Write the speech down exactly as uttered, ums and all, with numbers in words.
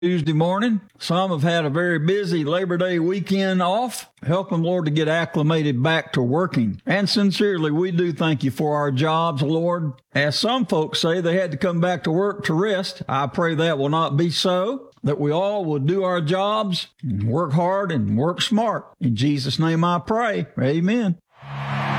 Tuesday morning. Some have had a very busy Labor Day weekend off. Help them, Lord, to get acclimated back to working. And sincerely, we do thank you for our jobs, Lord. As some folks say, they had to come back to work to rest. I pray that will not be so, that we all will do our jobs and work hard and work smart. In Jesus' name I pray. Amen.